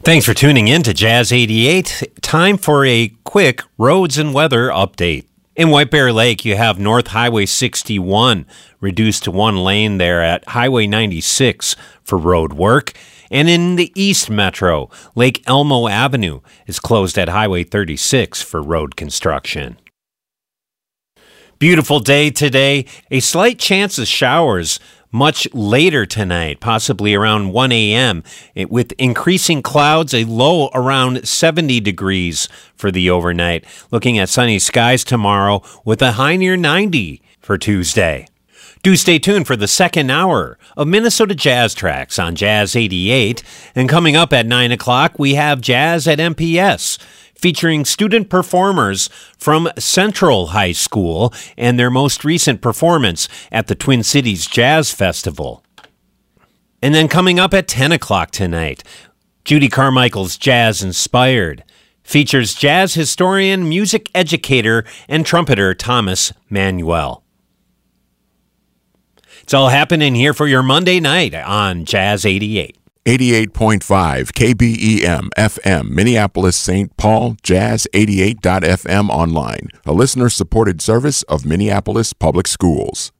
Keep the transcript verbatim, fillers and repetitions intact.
Thanks for tuning in to Jazz eighty-eight. Time for a quick roads and weather update. In White Bear Lake, you have North Highway sixty-one reduced to one lane there at Highway ninety-six for road work. And in the East Metro, Lake Elmo Avenue is closed at Highway thirty-six for road construction. Beautiful day today. A slight chance of showers much later tonight, possibly around one a.m. It, with increasing clouds, a low around seventy degrees for the overnight. Looking at sunny skies tomorrow with a high near ninety for Tuesday. Do stay tuned for the second hour of Minnesota Jazz Tracks on Jazz eighty-eight. And coming up at nine o'clock, we have Jazz at M P S, featuring student performers from Central High School and their most recent performance at the Twin Cities Jazz Festival. And then coming up at ten o'clock tonight, Judy Carmichael's Jazz Inspired features jazz historian, music educator, and trumpeter Thomas Manuel. It's all happening here for your Monday night on Jazz eighty-eight. eighty-eight point five K B E M F M, Minneapolis, Saint Paul, jazz eighty-eight dot f m online, a listener-supported service of Minneapolis Public Schools.